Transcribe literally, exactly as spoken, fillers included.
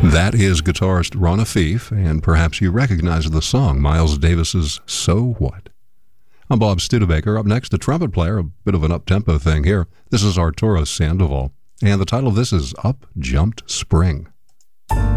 That is guitarist Ron Afif, and perhaps you recognize the song, Miles Davis's So What? I'm Bob Studebaker. Up next, a trumpet player, a bit of an up-tempo thing here. This is Arturo Sandoval, and the title of this is Up Jumped Spring.